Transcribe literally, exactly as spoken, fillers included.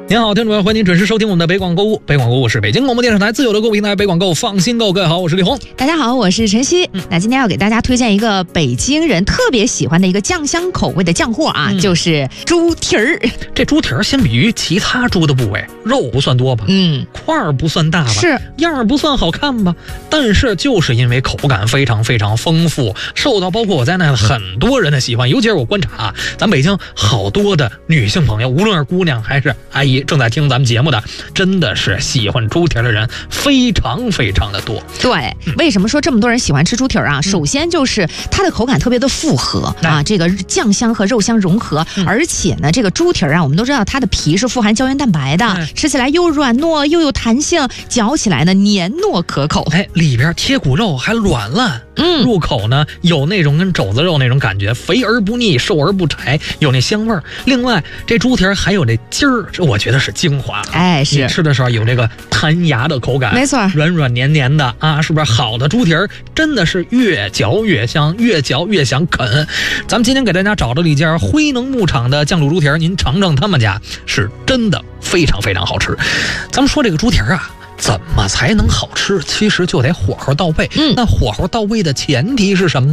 您好，听众朋友，欢迎您准时收听我们的北广购物。北广购物是北京广播电视台自有的购物平台，北广购放心购。各位好，我是李红。 大家好，我是晨曦。嗯、那今天要给大家推荐一个北京人特别喜欢的一个酱香口味的酱货啊，嗯、就是猪蹄儿。 这猪蹄儿相比于其他猪的部位，肉不算多吧？嗯，块儿不算大吧？ 是， 样儿不算好看吧？但是就是因为口感非常非常丰富，受到包括我在内的很多人的喜欢。尤其是我观察啊，咱北京好多的女性朋友，无论是姑娘还是阿姨，正在听咱们节目的，真的是喜欢猪蹄儿的人非常非常的多。 对、嗯，为什么说这么多人喜欢吃猪蹄儿啊？嗯、首先就是它的口感特别的复合、嗯、啊，这个酱香和肉香融合，嗯、而且呢，这个猪蹄儿啊，我们都知道它的皮是富含胶原蛋白的，嗯、吃起来又软糯又有弹性，嚼起来呢黏糯可口。 哎，里边贴骨肉还软烂，嗯，入口呢有那种跟肘子肉那种感觉，肥而不腻，瘦而不柴，有那香味儿。另外，这猪蹄儿还有这筋儿，这我觉得是精华。 哎，是你吃的时候有这个弹牙的口感， 没错， 软软黏黏的啊，是不是？好的猪蹄儿真的是越嚼越香，越嚼越想啃。咱们今天给大家找到了一家辉能牧场的酱卤猪蹄儿，您尝尝他们家是真的非常非常好吃。咱们说这个猪蹄儿啊，怎么才能好吃？其实就得火候到位。嗯，那火候到位的前提是什么呢？